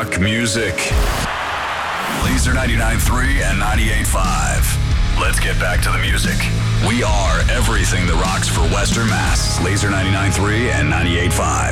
rock music. Laser 99.3 and 98.5. Let's get back to the music. We are everything that rocks for Western Mass. Laser 99.3 and 98.5.